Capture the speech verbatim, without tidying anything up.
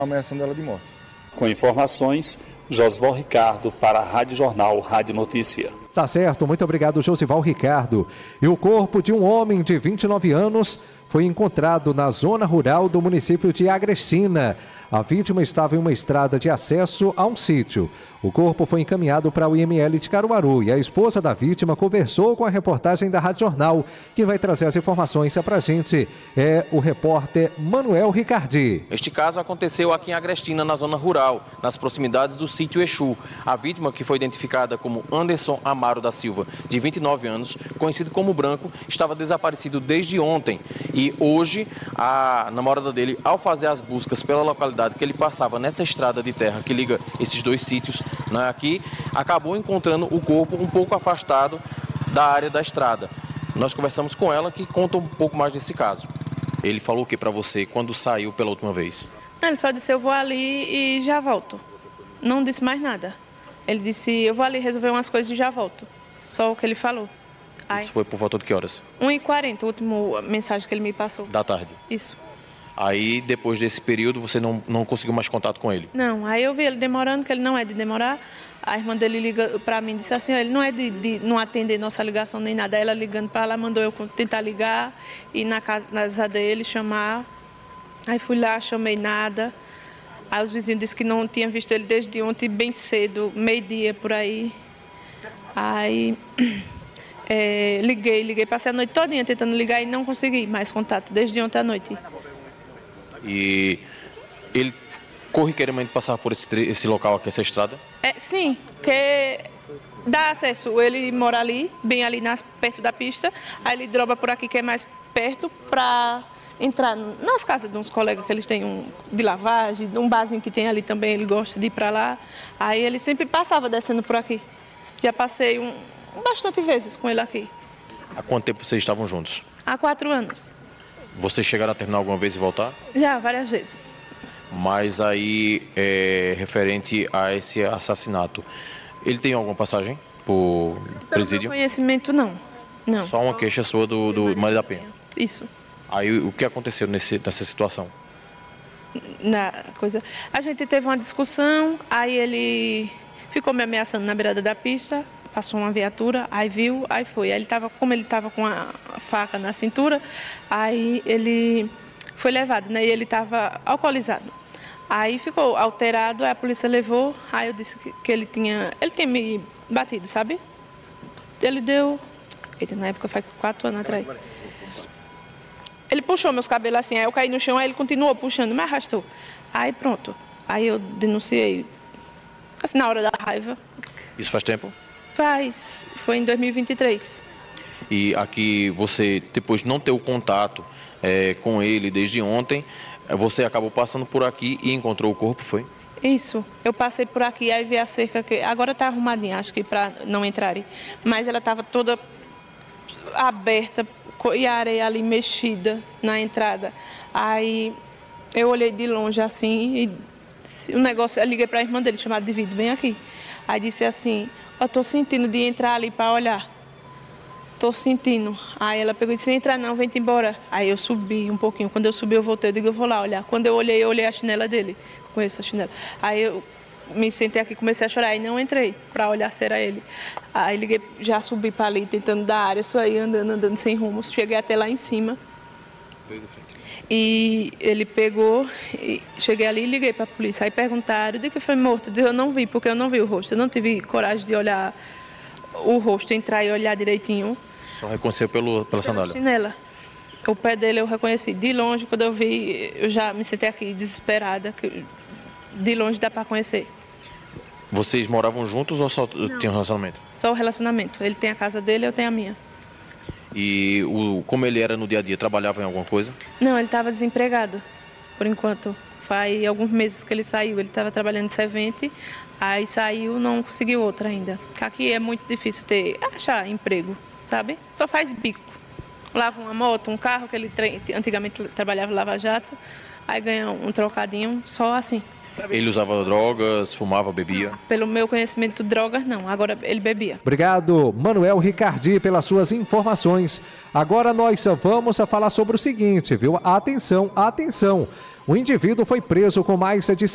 ameaçando ela de morte. Com informações, Josival Ricardo para a Rádio Jornal, Rádio Notícia. Tá certo, muito obrigado, Josival Ricardo. E o corpo de um homem de vinte e nove anos foi encontrado na zona rural do município de Agrestina. A vítima estava em uma estrada de acesso a um sítio. O corpo foi encaminhado para o I M L de Caruaru e a esposa da vítima conversou com a reportagem da Rádio Jornal. Quem vai trazer as informações para a gente é o repórter Manuel Ricardi. Este caso aconteceu aqui em Agrestina, na zona rural, nas proximidades do sítio Exu. A vítima, que foi identificada como Anderson Amaro da Silva, de vinte e nove anos, conhecido como Branco, estava desaparecido desde ontem. E hoje, a namorada dele, ao fazer as buscas pela localidade que ele passava nessa estrada de terra que liga esses dois sítios, né, aqui, acabou encontrando o corpo um pouco afastado da área da estrada. Nós conversamos com ela, que conta um pouco mais desse caso. Ele falou o que para você quando saiu pela última vez? Ele só disse, eu vou ali e já volto. Não disse mais nada. Ele disse, eu vou ali resolver umas coisas e já volto. Só o que ele falou. Aí, isso foi por volta de que horas? uma e quarenta, a última mensagem que ele me passou. Da tarde? Isso. Aí, depois desse período, você não, não conseguiu mais contato com ele? Não, aí eu vi ele demorando, que ele não é de demorar. A irmã dele liga para mim e disse assim, ele não é de, de não atender nossa ligação nem nada. Aí ela ligando para lá, mandou eu tentar ligar, ir na casa, na casa dele, chamar. Aí fui lá, chamei nada. Aí os vizinhos disseram que não tinham visto ele desde ontem, bem cedo, meio-dia por aí. Aí é, liguei, liguei, passei a noite todinha tentando ligar e não consegui mais contato, desde ontem à noite. E ele corriqueiramente passava por esse, esse local aqui, essa estrada? É, sim, porque dá acesso, ele mora ali, bem ali na, perto da pista, aí ele droga por aqui que é mais perto para entrar nas casas de uns colegas que eles têm um, de lavagem, um barzinho que tem ali também, ele gosta de ir para lá. Aí ele sempre passava descendo por aqui. Já passei um, bastante vezes com ele aqui. Há quanto tempo vocês estavam juntos? Há quatro anos. Vocês chegaram a terminar alguma vez e voltar? Já, várias vezes. Mas aí, é, referente a esse assassinato, ele tem alguma passagem por presídio? Pelo meu conhecimento, não. não. Só uma queixa sua do, do Maria da Penha? Isso. Aí, o que aconteceu nesse, nessa situação? Na coisa, a gente teve uma discussão, aí ele ficou me ameaçando na beirada da pista, passou uma viatura, aí viu, aí foi. Aí ele tava, como ele estava com a faca na cintura, aí ele foi levado, né? E ele estava alcoolizado. Aí ficou alterado, aí a polícia levou, aí eu disse que, que ele tinha, ele tinha me batido, sabe? Ele deu, eita, na época foi quatro anos atrás. Ele puxou meus cabelos assim, aí eu caí no chão, aí ele continuou puxando, me arrastou. Aí pronto, aí eu denunciei, assim, na hora da raiva. Isso faz tempo? Faz, foi em dois mil e vinte e três. E aqui você, depois de não ter o contato é, com ele desde ontem, você acabou passando por aqui e encontrou o corpo, foi? Isso, eu passei por aqui, aí vi a cerca, que agora está arrumadinha, acho que para não entrarem. Mas ela estava toda aberta e a areia ali mexida na entrada. Aí eu olhei de longe assim e o negócio, eu liguei para a irmã dele, chamada de Vido, bem aqui. Aí disse assim, eu estou sentindo de entrar ali para olhar. Estou sentindo. Aí ela pegou e disse, entra não, vem-te embora. Aí eu subi um pouquinho. Quando eu subi, eu voltei, eu digo, eu vou lá olhar. Quando eu olhei, eu olhei a chinela dele. Conheço a chinela. Aí eu me sentei aqui, comecei a chorar. Aí não entrei para olhar se era ele. Aí liguei, já subi para ali, tentando dar área, só aí andando, andando sem rumo. Cheguei até lá em cima. E ele pegou, e cheguei ali e liguei para a polícia. Aí perguntaram, de que foi morto? Eu não vi, porque eu não vi o rosto. Eu não tive coragem de olhar o rosto, entrar e olhar direitinho. Só reconheceu pelo, pela sandália? Chinela. O pé dele eu reconheci. De longe, quando eu vi, eu já me sentei aqui desesperada. Que de longe dá para conhecer. Vocês moravam juntos ou só não. Tinham um relacionamento? Só o relacionamento. Ele tem a casa dele, eu tenho a minha. E o, como ele era no dia a dia, trabalhava em alguma coisa? Não, ele estava desempregado, por enquanto. Faz alguns meses que ele saiu. Ele estava trabalhando de servente, aí saiu, não conseguiu outra ainda. Aqui é muito difícil ter, achar emprego, sabe? Só faz bico. Lava uma moto, um carro, que ele antigamente trabalhava em Lava Jato, aí ganha um trocadinho, só assim. Ele usava drogas, fumava, bebia? Pelo meu conhecimento, drogas não. Agora ele bebia. Obrigado, Manuel Ricardi, pelas suas informações. Agora nós só vamos a falar sobre o seguinte, viu? Atenção, atenção. O indivíduo foi preso com mais de